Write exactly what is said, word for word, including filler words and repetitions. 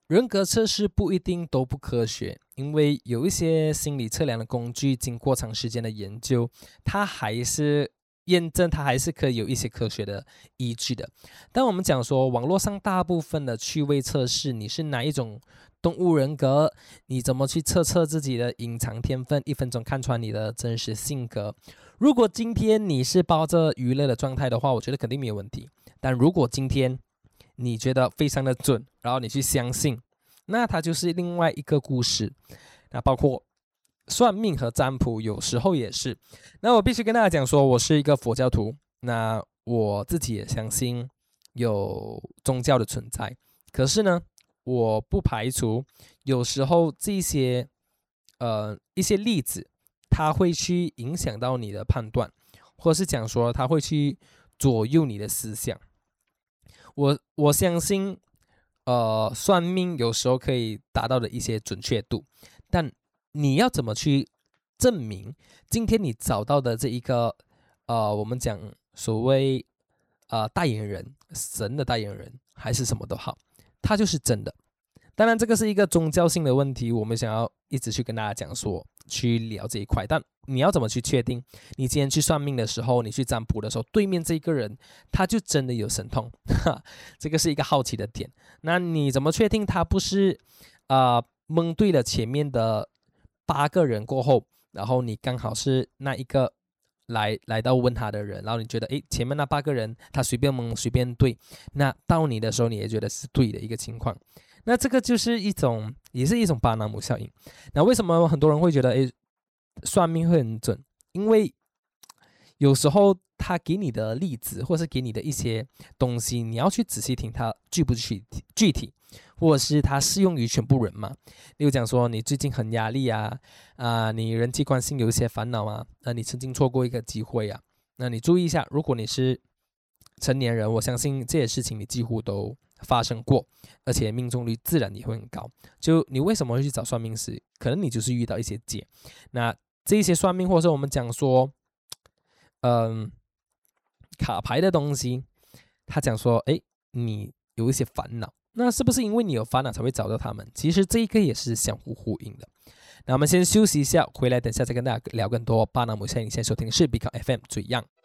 人格测试不一定都不科学，因为有一些心理测量的工具，经过长时间的研究，它还是验证，它还是可以有一些科学的依据的。但我们讲说，网络上大部分的趣味测试，你是哪一种动物人格？你怎么去测测自己的隐藏天分？一分钟看穿你的真实性格。如果今天你是抱着娱乐的状态的话，我觉得肯定没有问题。但如果今天你觉得非常的准，然后你去相信，那它就是另外一个故事。那包括算命和占卜，有时候也是。那我必须跟大家讲说，我是一个佛教徒，那我自己也相信有宗教的存在。可是呢，我不排除有时候这些呃一些例子，它会去影响到你的判断，或者是讲说它会去左右你的思想。我我相信，呃，算命有时候可以达到的一些准确度，但你要怎么去证明今天你找到的这一个，呃，我们讲所谓呃代言人，神的代言人还是什么都好，他就是真的。当然，这个是一个宗教性的问题，我们想要一直去跟大家讲说，去聊这一块。但你要怎么去确定，你今天去算命的时候，你去占卜的时候，对面这个人他就真的有神通？这个是一个好奇的点。那你怎么确定他不是呃蒙对了前面的八个人过后，然后你刚好是那一个来来到问他的人，然后你觉得诶前面那八个人他随便蒙随便对，那到你的时候你也觉得是对的一个情况。那这个就是一种，也是一种巴纳姆效应。那为什么很多人会觉得，诶，算命会很准？因为有时候他给你的例子，或是给你的一些东西，你要去仔细听，它具不具体，具体，或者是它适用于全部人嘛？例如讲说，你最近很压力啊，啊、呃，你人际关系有一些烦恼啊，那、呃、你曾经错过一个机会啊，那你注意一下，如果你是成年人，我相信这些事情你几乎都发生过，而且命中率自然也会很高。就你为什么会去找算命师？可能你就是遇到一些解。那这些算命，或者是我们讲说，嗯，卡牌的东西，他讲说，诶，你有一些烦恼，那是不是因为你有烦恼才会找到他们？其实这一个也是相互呼应的。那我们先休息一下，回来等下再跟大家聊更多巴拿姆效应。现在收听的是 Become F M 最样。